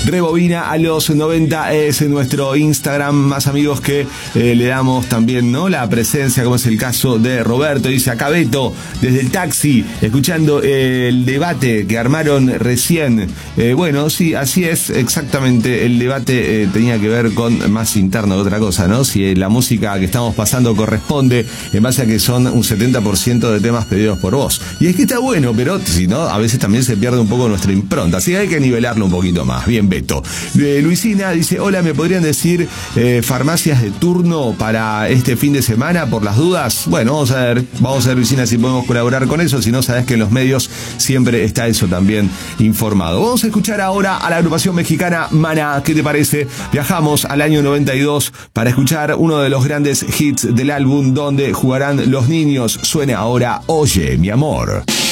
Rebobina a los 90 es nuestro Instagram. Más amigos que le damos también, ¿no?, la presencia, como es el caso de Roberto. Dice acá Beto, desde el taxi, escuchando el debate que armaron recién. Bueno, sí, así es, exactamente. El debate tenía que ver con más interno que otra cosa, ¿no? Si la música que estamos pasando corresponde, en base a que son un 70% de temas pedidos por vos. Y es que está bueno, pero si no, a veces también se pierde un poco nuestra impronta. Así que hay que nivelarlo un poquito más. Bien, Beto. Luisina dice, hola, ¿me podrían decir farmacias de turno para este fin de semana por las dudas? Bueno, vamos a ver, Luisina, si podemos colaborar con eso. Si no, sabes que en los medios siempre está eso también informado. Vamos a escuchar ahora a la agrupación mexicana Maná. ¿Qué te parece? Viajamos al año 92 para escuchar uno de los grandes hits del álbum donde jugarán los niños. Suena ahora Oye, mi amor.